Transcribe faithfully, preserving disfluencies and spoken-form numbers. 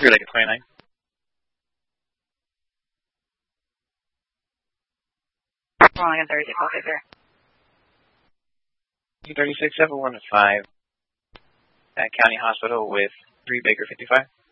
You're like a twenty-nine. Rolling in thirty-six, okay, sir. thirty-six, seven one five at County Hospital with three Baker fifty-five.